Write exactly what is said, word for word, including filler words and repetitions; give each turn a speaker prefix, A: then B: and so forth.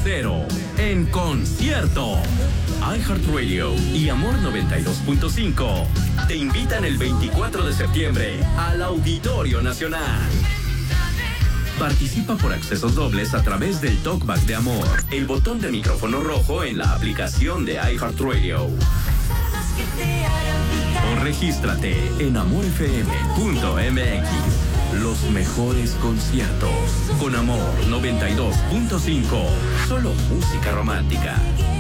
A: Cero en concierto. iHeartRadio y Amor noventa y dos punto cinco te invitan el veinticuatro de septiembre al Auditorio Nacional. Participa por accesos dobles a través del Talkback de Amor, el botón de micrófono rojo en la aplicación de iHeartRadio. O regístrate en amor f m punto m x. Los mejores conciertos con Amor noventa y dos punto cinco. Solo música romántica.